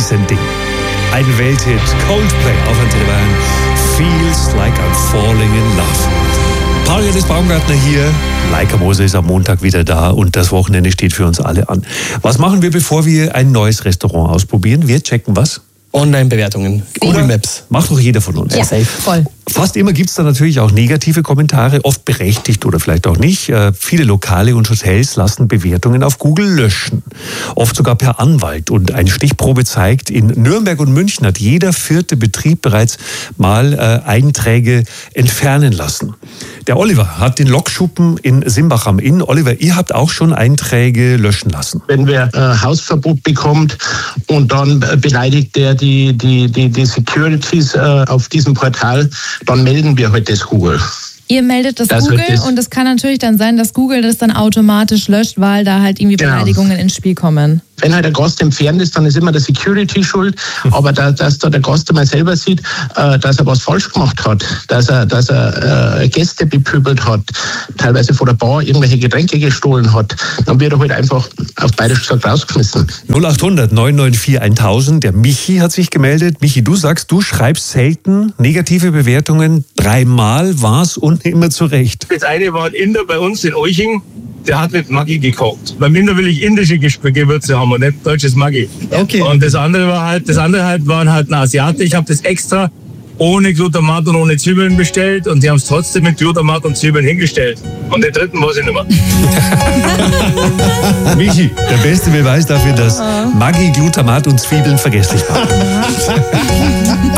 ist ein Ding. Ein Welthit. Coldplay auf Antenne Bayern. Feels like I'm falling in love. Paul-Jens Baumgartner hier. Leica Moser ist am Montag wieder da und das Wochenende steht für uns alle an. Was machen wir, bevor wir ein neues Restaurant ausprobieren? Wir checken was? Online-Bewertungen, Google Maps. Macht doch jeder von uns. Ja, safe. Voll. Fast immer gibt es da natürlich auch negative Kommentare, oft berechtigt oder vielleicht auch nicht. Viele Lokale und Hotels lassen Bewertungen auf Google löschen. Oft sogar per Anwalt. Und eine Stichprobe zeigt, in Nürnberg und München hat jeder 4. Betrieb bereits mal Einträge entfernen lassen. Der Oliver hat den Lokschuppen in Simbach am Inn. Oliver, ihr habt auch schon Einträge löschen lassen. Wenn wer Hausverbot bekommt und dann beleidigt der die Securities auf diesem Portal, dann melden wir halt das Google. Ihr meldet das Google und es kann natürlich dann sein, dass Google das dann automatisch löscht, weil da halt irgendwie Beleidigungen ins Spiel kommen. Wenn halt der Gast entfernt ist, dann ist immer der Security schuld. Aber dass da der Gast einmal selber sieht, dass er was falsch gemacht hat, dass er Gäste bepöbelt hat, teilweise vor der Bar irgendwelche Getränke gestohlen hat, dann wird er halt einfach auf bayerisch gesagt rausgeschmissen. 0800 994 1000. Der Michi hat sich gemeldet. Michi, du sagst, du schreibst selten negative Bewertungen. 3-mal war's und immer zurecht. Das eine war ein Inder bei uns in Euching. Der hat mit Maggi gekocht. Beim Inder will ich indische Gewürze haben und nicht deutsches Maggi. Okay. Und das andere waren halt ein Asiate. Ich habe das extra ohne Glutamat und ohne Zwiebeln bestellt und die haben es trotzdem mit Glutamat und Zwiebeln hingestellt. Und den dritten weiß ich nicht mehr. Michi, der beste Beweis dafür, dass Maggi, Glutamat und Zwiebeln vergesslich waren.